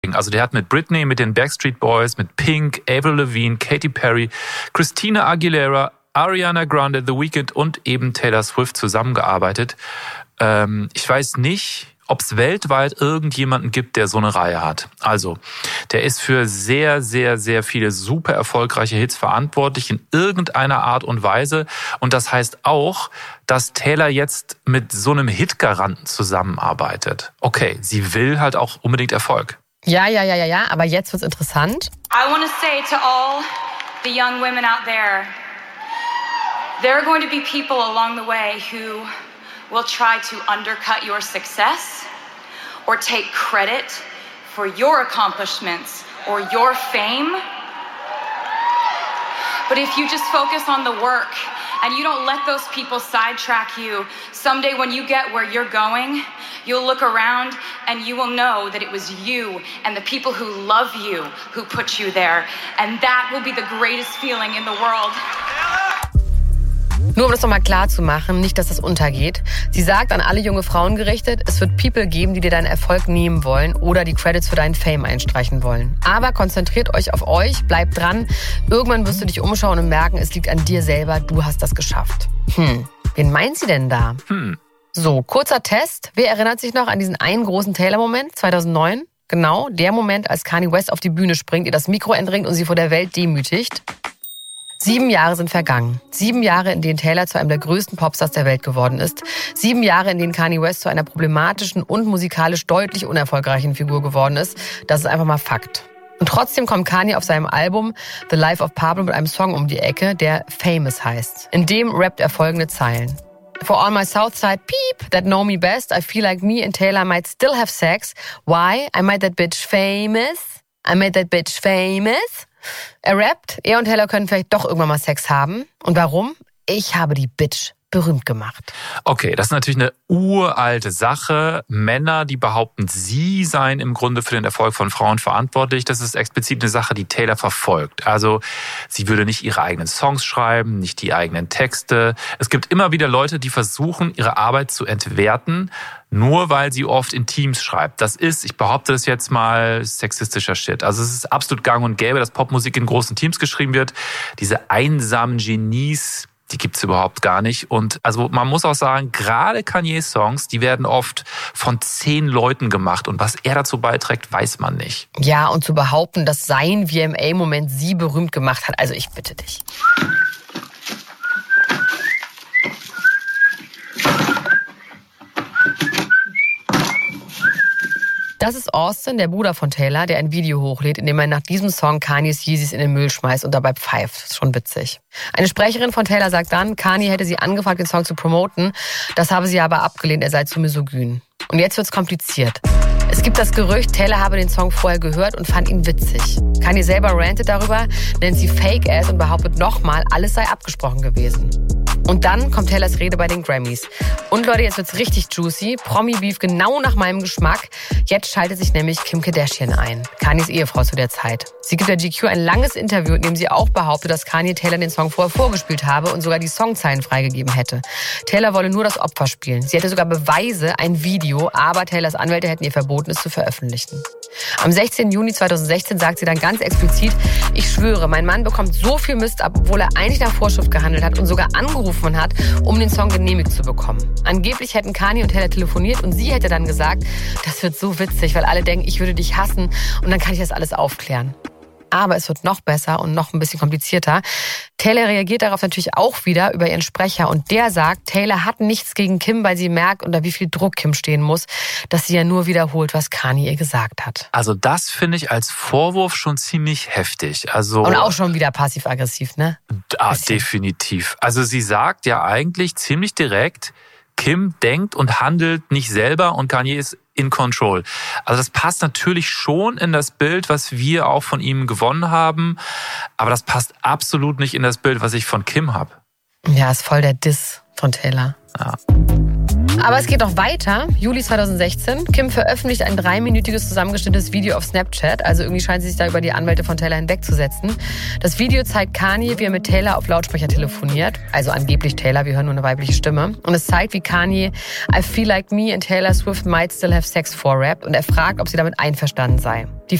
Also der hat mit Britney, mit den Backstreet Boys, mit Pink, Avril Lavigne, Katy Perry, Christina Aguilera, Ariana Grande, The Weeknd und eben Taylor Swift zusammengearbeitet. Ich weiß nicht, ob es weltweit irgendjemanden gibt, der so eine Reihe hat. Also, der ist für sehr, sehr, sehr viele super erfolgreiche Hits verantwortlich in irgendeiner Art und Weise. Und das heißt auch, dass Taylor jetzt mit so einem Hitgaranten zusammenarbeitet. Okay, sie will halt auch unbedingt Erfolg. Ja, aber jetzt wird's interessant. I want to say to all the young women out there, there are going to be people along the way who will try to undercut your success or take credit for your accomplishments or your fame. But if you just focus on the work and you don't let those people sidetrack you, someday when you get where you're going, you'll look around and you will know that it was you and the people who love you who put you there. And that will be the greatest feeling in the world. Nur um das nochmal klar zu machen, nicht, dass das untergeht. Sie sagt an alle junge Frauen gerichtet, es wird People geben, die dir deinen Erfolg nehmen wollen oder die Credits für deinen Fame einstreichen wollen. Aber konzentriert euch auf euch, bleibt dran. Irgendwann wirst du dich umschauen und merken, es liegt an dir selber, du hast das geschafft. Wen meint sie denn da? So, kurzer Test. Wer erinnert sich noch an diesen einen großen Taylor-Moment 2009? Genau, der Moment, als Kanye West auf die Bühne springt, ihr das Mikro entringt und sie vor der Welt demütigt. 7 Jahre sind vergangen. 7 Jahre, in denen Taylor zu einem der größten Popstars der Welt geworden ist. 7 Jahre, in denen Kanye West zu einer problematischen und musikalisch deutlich unerfolgreichen Figur geworden ist. Das ist einfach mal Fakt. Und trotzdem kommt Kanye auf seinem Album The Life of Pablo mit einem Song um die Ecke, der Famous heißt. In dem rappt er folgende Zeilen. For all my Southside peep that know me best, I feel like me and Taylor might still have sex. Why? I made that bitch famous. I made that bitch famous. Er rappt, er und Taylor können vielleicht doch irgendwann mal Sex haben. Und warum? Ich habe die Bitch berühmt gemacht. Okay, das ist natürlich eine uralte Sache. Männer, die behaupten, sie seien im Grunde für den Erfolg von Frauen verantwortlich. Das ist explizit eine Sache, die Taylor verfolgt. Also sie würde nicht ihre eigenen Songs schreiben, nicht die eigenen Texte. Es gibt immer wieder Leute, die versuchen, ihre Arbeit zu entwerten, nur weil sie oft in Teams schreibt. Das ist, ich behaupte das jetzt mal, sexistischer Shit. Also es ist absolut gang und gäbe, dass Popmusik in großen Teams geschrieben wird. Diese einsamen Genies, die gibt's überhaupt gar nicht. Und also man muss auch sagen, gerade Kanye-Songs, die werden oft von 10 Leuten gemacht. Und was er dazu beiträgt, weiß man nicht. Ja, und zu behaupten, dass sein VMA-Moment sie berühmt gemacht hat, also ich bitte dich. Das ist Austin, der Bruder von Taylor, der ein Video hochlädt, in dem er nach diesem Song Kanyes Yeezys in den Müll schmeißt und dabei pfeift. Das ist schon witzig. Eine Sprecherin von Taylor sagt dann, Kanye hätte sie angefragt, den Song zu promoten. Das habe sie aber abgelehnt, er sei zu misogyn. Und jetzt wird's kompliziert. Es gibt das Gerücht, Taylor habe den Song vorher gehört und fand ihn witzig. Kanye selber rantet darüber, nennt sie Fake-Ass und behauptet nochmal, alles sei abgesprochen gewesen. Und dann kommt Taylors Rede bei den Grammys. Und Leute, jetzt wird's richtig juicy. Promi-Beef genau nach meinem Geschmack. Jetzt schaltet sich nämlich Kim Kardashian ein. Kanyes Ehefrau zu der Zeit. Sie gibt der GQ ein langes Interview, in dem sie auch behauptet, dass Kanye Taylor den Song vorher vorgespielt habe und sogar die Songzeilen freigegeben hätte. Taylor wolle nur das Opfer spielen. Sie hätte sogar Beweise, ein Video, aber Taylors Anwälte hätten ihr verboten, es zu veröffentlichen. Am 16. Juni 2016 sagt sie dann ganz explizit, ich schwöre, mein Mann bekommt so viel Mist ab, obwohl er eigentlich nach Vorschrift gehandelt hat und sogar angerufen hat, um den Song genehmigt zu bekommen. Angeblich hätten Kanye und Taylor telefoniert und sie hätte dann gesagt, das wird so witzig, weil alle denken, ich würde dich hassen und dann kann ich das alles aufklären. Aber es wird noch besser und noch ein bisschen komplizierter. Taylor reagiert darauf natürlich auch wieder über ihren Sprecher und der sagt, Taylor hat nichts gegen Kim, weil sie merkt, unter wie viel Druck Kim stehen muss, dass sie ja nur wiederholt, was Kanye ihr gesagt hat. Also das finde ich als Vorwurf schon ziemlich heftig. Also und auch schon wieder passiv-aggressiv, ne? Definitiv. Also sie sagt ja eigentlich ziemlich direkt, Kim denkt und handelt nicht selber und Kanye ist in control. Also das passt natürlich schon in das Bild, was wir auch von ihm gewonnen haben, aber das passt absolut nicht in das Bild, was ich von Kim habe. Ja, ist voll der Diss von Taylor. Ja. Aber es geht noch weiter. Juli 2016. Kim veröffentlicht ein 3-minütiges zusammengeschnittenes Video auf Snapchat. Also irgendwie scheint sie sich da über die Anwälte von Taylor hinwegzusetzen. Das Video zeigt Kanye, wie er mit Taylor auf Lautsprecher telefoniert. Also angeblich Taylor, wir hören nur eine weibliche Stimme. Und es zeigt, wie Kanye I feel like me and Taylor Swift might still have sex vorrappt. Und er fragt, ob sie damit einverstanden sei. Die